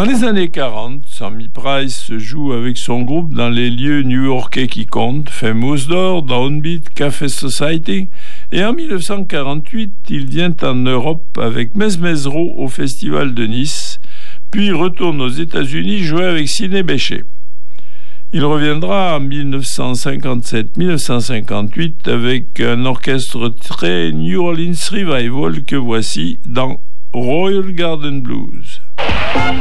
Dans les années 40, Sammy Price joue avec son groupe dans les lieux new-yorkais qui comptent, Famous Door, Downbeat, Café Society, et en 1948, il vient en Europe avec Mesmezro au Festival de Nice, puis retourne aux États-Unis jouer avec Sidney Bechet. Il reviendra en 1957-1958 avec un orchestre très New Orleans Revival que voici dans Royal Garden Blues.